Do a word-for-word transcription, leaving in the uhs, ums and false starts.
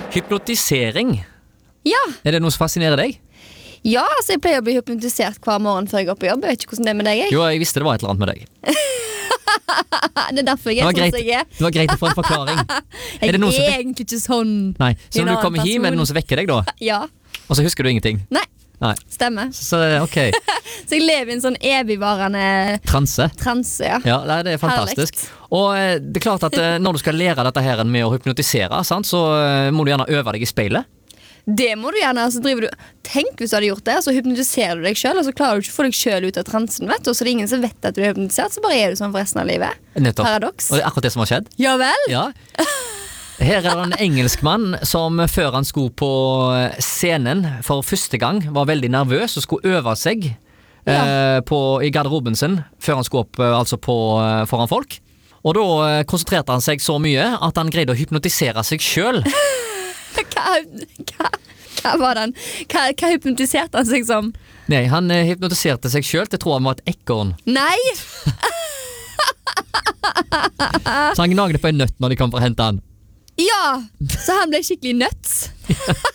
Hypnotisering. Ja, Er det noe som fascinerer deg? ja altså jeg pleier å bli hypnotisert hver morgen før jeg går på jobb. Jeg vet ikke hvordan det er med deg, jeg. Jo, jeg visste det var et eller annet med deg. Det er derfor jeg Det er var sånn greit, som jeg er. det var greit å få en forklaring. Jeg Er det noen som er egentlig ikke sånn. Nei, så En når du annen kommer hjem, er det person. noen som vekker deg da? Ja, Og så husker du ingenting? nei, Nei. stemmer. Så, ok. Så jeg lever i en sånn evigvarende Transe. transe, ja. Ja, nei, det er fantastisk. Og eh, det er klart at eh, når du skal lære dette her med å hypnotisere, sant, så eh, må du gjerne øve deg i speilet. Det må du gjerne, altså driver du Tenk hvis du hadde gjort det, så hypnotiserer du deg selv, og så klarer du ikke å få deg selv ut av transen, vet du. Og så er det ingen som vet at du er hypnotisert, så bare er du sånn for resten av livet. Nettopp. Paradoks. Og det er akkurat det som har skjedd. Ja vel? Ja. Her er det en engelskmann som før han skulle på scenen for første gang var veldig nervøs og skulle øve seg eh, på, i garderoben sin før han skulle opp eh, altså på, eh, foran folk. Og da eh, konsentrerte han seg så mye at han greide å hypnotisere seg selv. Hva, hva, hva var den? Hva, hva hypnotiserte han seg som? Nei, han eh, hypnotiserte seg selv til å tro han var et ekorn. Nei! Så han gnagde på en nøtt når de kom for å hente han. Ja! Så han ble skikkelig nuts.